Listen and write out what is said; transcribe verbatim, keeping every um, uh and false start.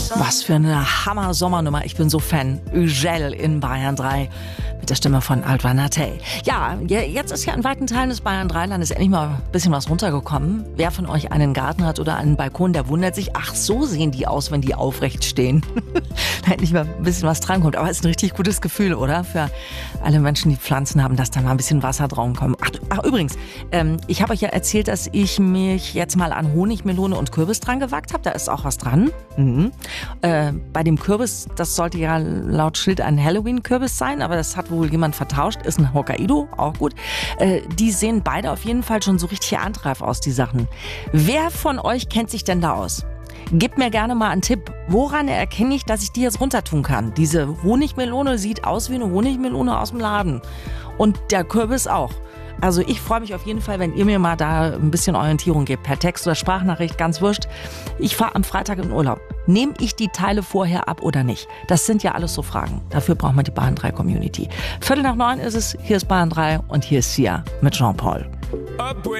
Was für eine Hammer-Sommernummer. Ich bin so Fan. Ugel in Bayern drei. Mit der Stimme von Alva Natey. Ja, jetzt ist ja in weiten Teilen des Bayern drei Landes endlich mal ein bisschen was runtergekommen. Wer von euch einen Garten hat oder einen Balkon, der wundert sich, ach, so sehen die aus, wenn die aufrecht stehen. Da endlich mal ein bisschen was drankommt. Aber es ist ein richtig gutes Gefühl, oder? Für alle Menschen, die Pflanzen haben, dass da mal ein bisschen Wasser drauf kommt. Ach, ach übrigens, ähm, ich habe euch ja erzählt, dass ich mich jetzt mal an Honigmelone und Kürbis dran gewagt habe. Da ist auch was dran. Mhm. Äh, bei dem Kürbis, das sollte ja laut Schild ein Halloween-Kürbis sein, aber das hat wohl jemand vertauscht. Ist ein Hokkaido, auch gut. Äh, die sehen beide auf jeden Fall schon so richtig erntereif aus, die Sachen. Wer von euch kennt sich denn da aus? Gebt mir gerne mal einen Tipp. Woran erkenne ich, dass ich die jetzt runter tun kann? Diese Honigmelone sieht aus wie eine Honigmelone aus dem Laden. Und der Kürbis auch. Also ich freue mich auf jeden Fall, wenn ihr mir mal da ein bisschen Orientierung gebt. Per Text oder Sprachnachricht, ganz wurscht. Ich fahre am Freitag in Urlaub. Nehme ich die Teile vorher ab oder nicht? Das sind ja alles so Fragen. Dafür braucht man die Bayern drei Community. Viertel nach neun ist es. Hier ist Bayern drei und hier ist Sia mit Jean-Paul.